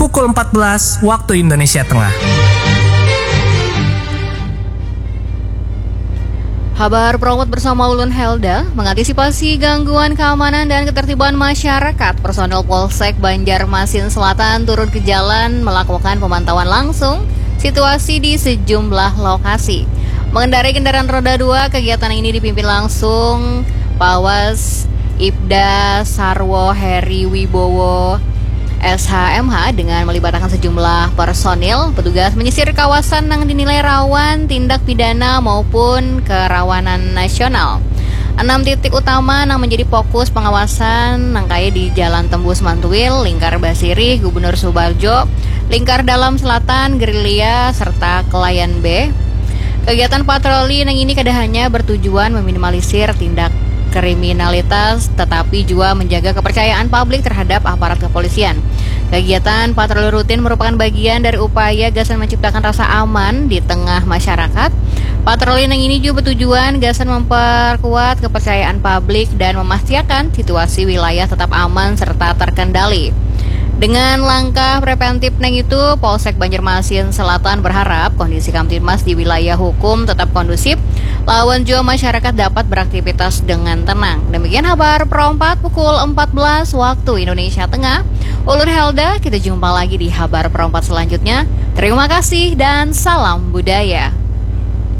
pukul 14 waktu Indonesia Tengah. Kabar Promot bersama Ulun Helda. Mengantisipasi gangguan keamanan dan ketertiban masyarakat, personel Polsek Banjarmasin Selatan turun ke jalan melakukan pemantauan langsung situasi di sejumlah lokasi. Mengendarai kendaraan roda 2, kegiatan ini dipimpin langsung Pawas Ibda Sarwo Heri Wibowo SHMH dengan melibatkan sejumlah personil. Petugas menyisir kawasan yang dinilai rawan tindak pidana maupun kerawanan nasional. 6 titik utama yang menjadi fokus pengawasan nangkai di Jalan Tembus Mantuil, Lingkar Basiri, Gubernur Subarjo, Lingkar Dalam Selatan, Gerilya, serta Kelayan B. Kegiatan patroli yang ini hanya bertujuan meminimalisir tindak kriminalitas, tetapi juga menjaga kepercayaan publik terhadap aparat kepolisian. Kegiatan patroli rutin merupakan bagian dari upaya Gasan menciptakan rasa aman di tengah masyarakat. Patroli yang ini juga bertujuan Gasan memperkuat kepercayaan publik dan memastikan situasi wilayah tetap aman serta terkendali. Dengan langkah preventif neng itu, Polsek Banjarmasin Selatan berharap kondisi Kamtibmas di wilayah hukum tetap kondusif, lawan juga masyarakat dapat beraktivitas dengan tenang. Demikian kabar Pro4 pukul 14 waktu Indonesia Tengah. Ulun Helda, kita jumpa lagi di kabar Pro4 selanjutnya. Terima kasih dan salam budaya.